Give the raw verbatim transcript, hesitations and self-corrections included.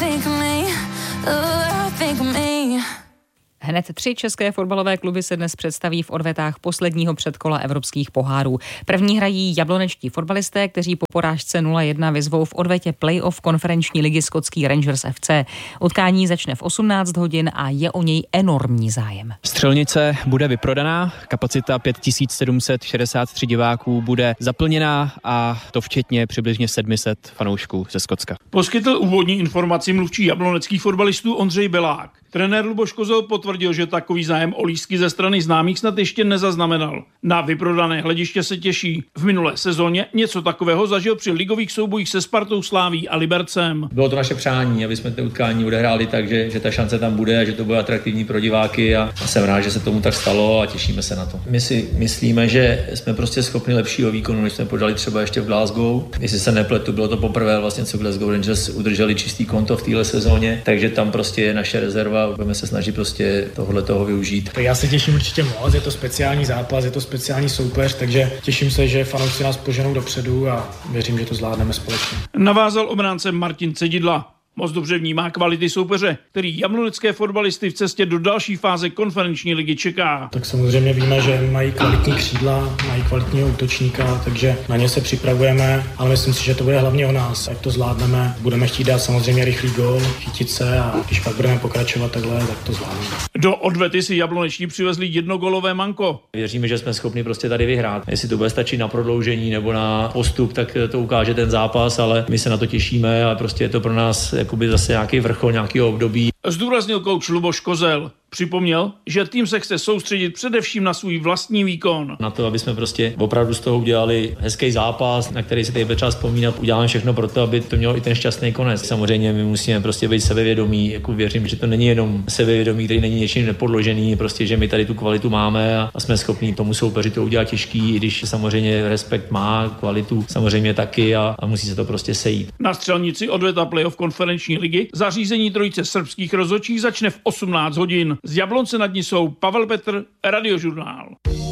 Hned tři české fotbalové kluby se dnes představí v odvetách posledního předkola evropských pohárů. První hrají jablonečtí fotbalisté, kteří po porážce nula jedna vyzvou v odvetě playoff konferenční ligy skotský Rangers F C. Utkání začne v osmnáct hodin a je o něj enormní zájem. Střelnice bude vyprodaná, kapacita pět tisíc sedm set šedesát tři diváků bude zaplněná a to včetně přibližně sedm set fanoušků ze Skotska. Poskytl úvodní informaci mluvčí jabloneckých fotbalistů Ondřej Belák. Trenér Luboš Kozel potvrdil, že takový zájem o lístky ze strany známých snad ještě nezaznamenal. Na vyprodané hlediště se těší. V minulé sezóně něco takového zažil při ligových soubojích se Spartou, Slaví a Libercem. Bylo to naše přání, aby jsme to utkání odehráli tak, že, že ta šance tam bude a že to bude atraktivní pro diváky a jsem rád, že se tomu tak stalo a těšíme se na to. My si myslíme, že jsme prostě schopni lepšího výkonu, než jsme podali třeba ještě v Glasgow. Jestli se nepletu, bylo to poprvé vlastně, co Glasgow Rangers udrželi čistý konto v téhle sezóně, takže tam prostě je naše rezerva. Budeme se snažit prostě tohle toho využít. Já se těším určitě moc, je to speciální zápas, je to speciální soupeř, takže těším se, že fanoušci nás poženou dopředu a věřím, že to zvládneme společně. Navázal obránce Martin Cedidla. Moc dobře vnímá kvality soupeře, který jablonecké fotbalisty v cestě do další fáze konferenční ligy čeká. Tak samozřejmě víme, že mají kvalitní křídla, mají kvalitního útočníka, takže na ně se připravujeme, ale myslím si, že to bude hlavně o nás. Jak to zvládneme, budeme chtít dát samozřejmě rychlý gól, chytit se a když pak budeme pokračovat takhle, tak to zvládneme. Do odvety si jabloneční přivezli jednogólové manko. Věříme, že jsme schopni prostě tady vyhrát. Jestli to bude stačit na prodloužení nebo na postup, tak to ukáže ten zápas, ale my se na to těšíme a prostě je to pro nás jakoby zase nějaký vrchol, nějaký období. Zdůraznil kouč Luboš Kozel. Připomněl, že tým se chce soustředit především na svůj vlastní výkon. Na to, aby jsme prostě opravdu z toho udělali hezký zápas, na který se tady třeba vzpomínat. Uděláme všechno pro to, aby to mělo i ten šťastný konec. Samozřejmě my musíme prostě být sebevědomí. Jako věřím, že to není jenom sebevědomí, který není něčím nepodložený, prostě že my tady tu kvalitu máme a jsme schopni tomu soupeři to udělat těžký, i když samozřejmě respekt má kvalitu, samozřejmě taky a, a musí se to prostě sejít. Na střelnici odveta playoff konferenční ligy zařízení trojice srbských rozhodčích začne v osmnáct hodin. Z Jablonce nad Nisou Pavel Petr, Radiožurnál.